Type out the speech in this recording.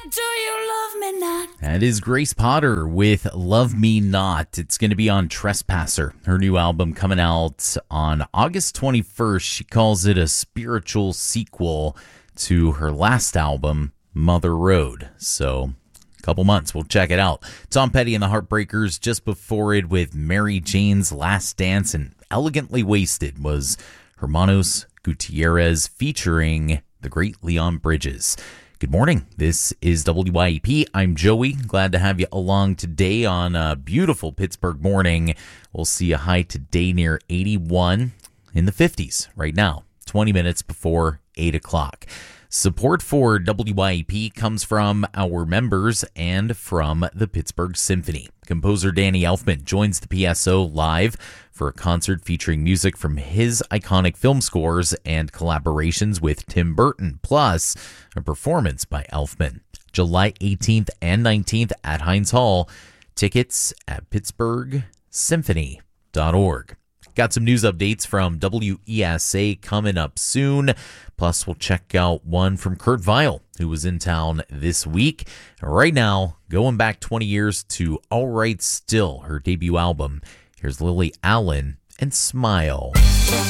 Do you love me not? That is Grace Potter with Love Me Not. It's going to be on Trespasser, her new album coming out on August 21st. She calls it a spiritual sequel to her last album, Mother Road. So, a couple months, we'll check it out. Tom Petty and the Heartbreakers just before it with Mary Jane's Last Dance, and Elegantly Wasted was Hermanos Gutierrez featuring the great Leon Bridges. Good morning. This is WYEP. I'm Joey. Glad to have you along today on a beautiful Pittsburgh morning. We'll see a high today near 81, in the 50s right now, 20 minutes before 8 o'clock. Support for WYEP comes from our members and from the Pittsburgh Symphony. Composer Danny Elfman joins the PSO live for a concert featuring music from his iconic film scores and collaborations with Tim Burton, plus a performance by Elfman. July 18th and 19th at Heinz Hall. Tickets at pittsburghsymphony.org. Got some news updates from WESA coming up soon. Plus, we'll check out one from Kurt Vile, who was in town this week. Right now, going back 20 years to All Right Still, her debut album. Here's Lily Allen and Smile.